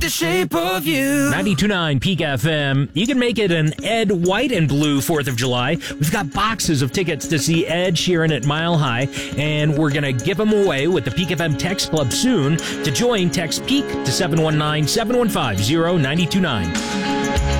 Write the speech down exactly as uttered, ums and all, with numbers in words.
the shape of you. ninety-two point nine Peak F M. You can make it an Ed White and Blue fourth of July. We've got boxes of tickets to see Ed Sheeran at Mile High, and we're going to give them away with the Peak F M Text Club soon. To join, text PEAK to seven one nine, seven one five, zero nine two nine.